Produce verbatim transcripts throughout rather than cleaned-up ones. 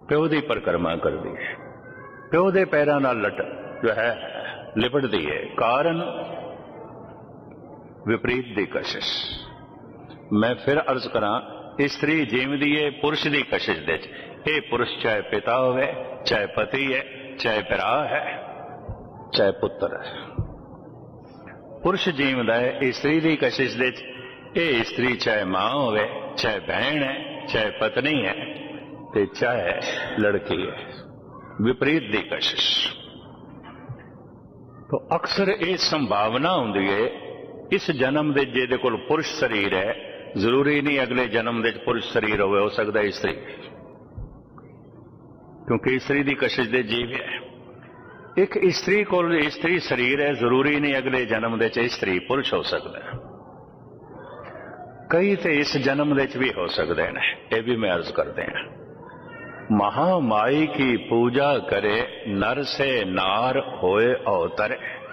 ਪਿਓ ਦੀ ਪਰਿਕਰਮਾ ਕਰਦੀ ਹੈ, ਪਿਓ ਦੇ ਪੈਰਾਂ ਨਾਲ ਲਟ ਜੋ ਹੈ ਲਿਪਟਦੀ ਹੈ। ਕਾਰਨ ਵਿਪਰੀਤ ਦੀ ਕਸ਼ਿਸ਼। ਮੈਂ ਫਿਰ ਅਰਜ਼ ਕਰਾਂ, ਇਸਤਰੀ ਜੀਵਦੀ ਹੈ ਪੁਰਸ਼ ਦੀ ਕਸ਼ਿਸ਼ ਦੇ ਚ। ਇਹ ਪੁਰਸ਼ ਚਾਹੇ ਪਿਤਾ ਹੋਵੇ, ਚਾਹੇ ਪਤੀ ਹੈ, ਚਾਹੇ ਭਰਾ ਹੈ, ਚਾਹੇ ਪੁੱਤਰ ਹੈ। ਪੁਰਸ਼ ਜੀਵਦਾ ਹੈ ਇਸਤਰੀ ਦੀ ਕਸ਼ਿਸ਼ ਦੇ ਚ। ਇਹ ਇਸਤਰੀ ਚਾਹੇ ਮਾਂ ਹੋਵੇ, ਚਾਹੇ ਭੈਣ ਹੈ, ਚਾਹੇ ਪਤਨੀ ਹੈ, ਤੇ ਚਾਹੇ ਲੜਕੀ ਹੈ। ਵਿਪਰੀਤ ਦੀ ਕਸ਼ਿਸ਼। तो अक्सर ये संभावना होंदी है इस जन्म दे जेदे कोल पुरुष शरीर है, जरूरी नहीं अगले जन्म दे पुरुष शरीर होवे, हो सकता है स्त्री, क्योंकि स्त्री दी कशिश दे जीव है। एक स्त्री कोल स्त्री शरीर है, जरूरी नहीं अगले जन्म दे स्त्री पुरुष हो सकता है। कई तो इस जन्म दे भी हो सकते हैं, ये भी मैं अर्ज करते हैं। महामाई की पूजा करे नर से नार होए अवतरे।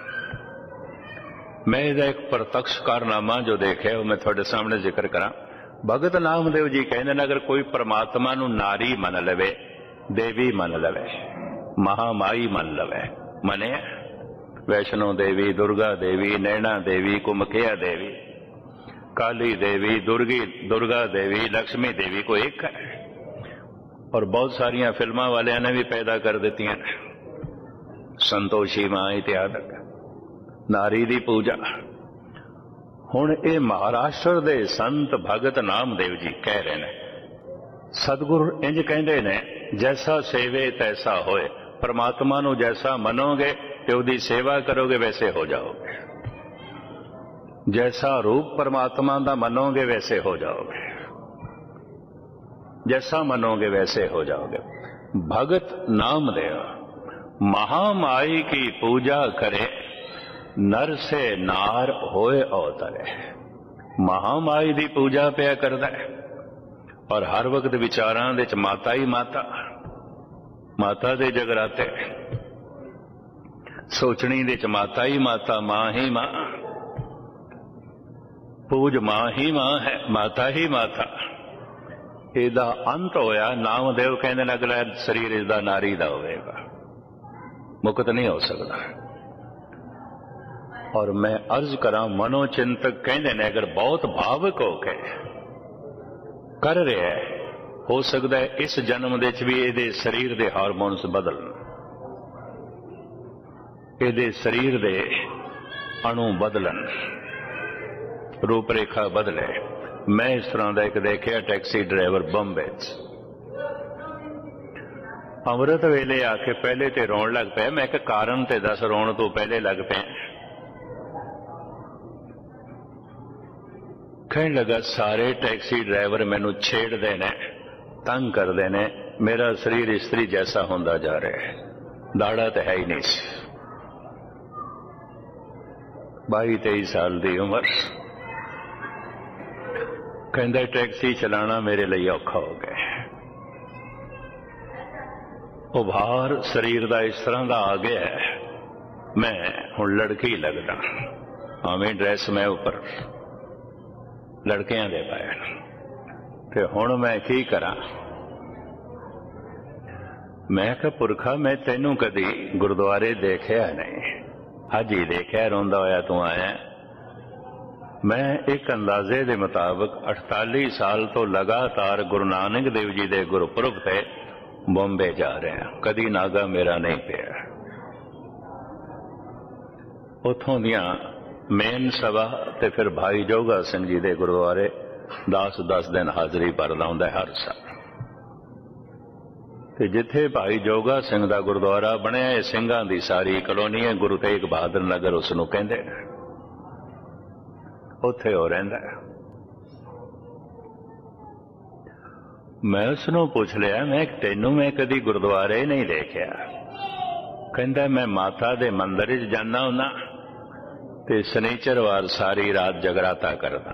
मैं इसका एक प्रत्यक्ष कारनामा जो देखे वो मैं थोड़े सामने जिक्र करा। भगत नामदेव जी कहते हैं, अगर कोई परमात्मा नू नारी मन लवे, देवी मन लवे, महामाई मन लवे, मने वैष्णो देवी, दुर्गा देवी, नैना देवी, कुमकिया देवी, काली देवी, दुर्गी दुर्गा देवी, लक्ष्मी देवी को एक है, और बहुत सारिया फिल्मा वाले ने भी पैदा कर दी हैं, संतोषी मां इत्यादि। नारी दी पूजा हुण ये महाराष्ट्र दे संत भगत नामदेव जी कह रहे हैं। सतगुरु इंज कहते ने, जैसा सेवे तैसा होए। परमात्मा नू जैसा मनोगे ते उहदी सेवा करोगे वैसे हो जाओगे, जैसा रूप परमात्मा दा मनोगे वैसे हो जाओगे, जैसा मनोगे वैसे हो जाओगे। भगत नामदेव महामाई की पूजा करे नर से नार होए अवतरे। महामाई दी पूजा पे करदा है, और हर वक्त विचारां दे च माता ही माता, माता दे जगराते, सोचनी दे च माता ही माता, मां ही मां, पूज मां ही मां है, माता ही माता। ਇਹਦਾ अंत होया। नामदेव कहते हैं अगला शरीर इसका नारी का होगा, मुक्त नहीं हो सकता। और मैं अर्ज करा, मनोचिंतक कहते हैं अगर बहुत भावुक होके कर रहा है, हो सकता है इस जन्म दे भी ये शरीर के हारमोन्स बदलन, ये शरीर के अणु बदलन, रूपरेखा बदले। मैं इस तरह का एक देखा टैक्सी ड्राइवर बंबे अमृत वेले आके पहले तो रोन लग पे। मैं एक कारण ते दस रोन तो पहले लग पे। कहने लगा सारे टैक्सी ड्राइवर मैनू छेड़ते ने, तंग करते ने, मेरा शरीर स्त्री जैसा होंदा जा रहा है, दाड़ा तो है ही नहीं। बाई तेईस साल की उम्र, कहता टैक्सी चलाना मेरे लिए औखा हो गया। उभार शरीर का इस तरह का आ गया है, मैं हुण लड़की लगदा। आवें ड्रैस मैं उपर लड़कियां दे पाए, ते हुण मैं की करा। मैं कहा पुरखा मैं तेनू कदी गुरुद्वारे देखिया नहीं, अज ही देखिया रोंदा होया तू आया। मैं एक अंदाजे के मुताबिक अड़ताली साल तो लगातार गुरु नानक देव जी के गुरपुरब से बॉम्बे जा रहे हैं, कदी नागा मेरा नहीं पिया। उतों दियां मेन सभा ते फिर भाई जोगा सिंह जी के गुरुद्वारे दस दस दिन हाजरी भरदा हुंदा हर साल। ते जिथे भाई जोगा सिंह का गुरुद्वारा बनया, सिंघां दी सारी कलोनी है, गुरु तेग बहादुर नगर उसनूं कहंदे ने, उत्थे हो रहिंदा है। मैं उसनूं पूछ लिया, मैं तेनू मैं कदी गुरुद्वारे नहीं देखिया। कहंदा मैं माता दे मंदिर च जाना हुंदा ते शनिचरवार सारी रात जगराता करदा,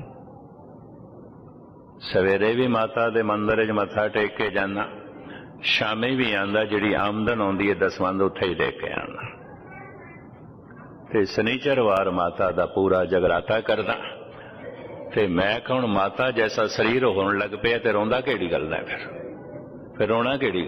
सवेरे भी माता दे मंदिर च मत्था टेक के जाना, शामी भी आंदा, जिहड़ी आमदन आउंदी है दसवंध उत्थे ही दे के आना, ते शनिचरवार माता दा पूरा जगराता करदा। ते मैं कौन माता जैसा शरीर होने लग पे ते रोंदा केड़ी गल है, फिर फिर रोना केड़ी